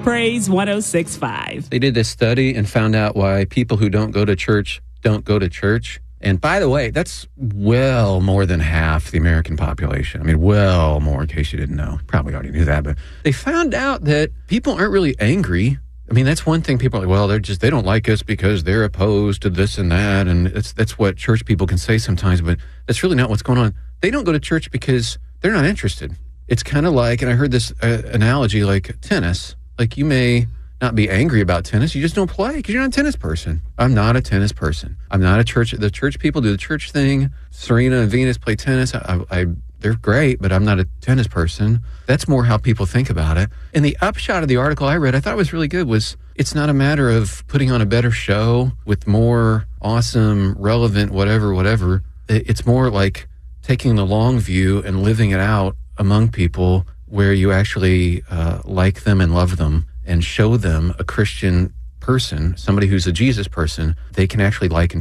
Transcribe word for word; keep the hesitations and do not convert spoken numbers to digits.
Praise one oh six point five. They did this study and found out why people who don't go to church don't go to church. And by the way, that's well more than half the American population. I mean, well more, in case you didn't know. Probably already knew that, but they found out that people aren't really angry. I mean, that's one thing. People are like, well, they're just, they don't like us because they're opposed to this and that. And that's, that's what church people can say sometimes, but that's really not what's going on. They don't go to church because they're not interested. It's kind of like, and I heard this uh, analogy, like tennis. Like, you may not be angry about tennis, you just don't play because you're not a tennis person. I'm not a tennis person. I'm not a church. The church people do the church thing. Serena and Venus play tennis. I, I, they're great, but I'm not a tennis person. That's more how people think about it. And the upshot of the article I read, I thought was really good, was it's not a matter of putting on a better show with more awesome, relevant, whatever, whatever. It's more like taking the long view and living it out among people where you actually uh, like them and love them, and show them a Christian person, somebody who's a Jesus person, they can actually like and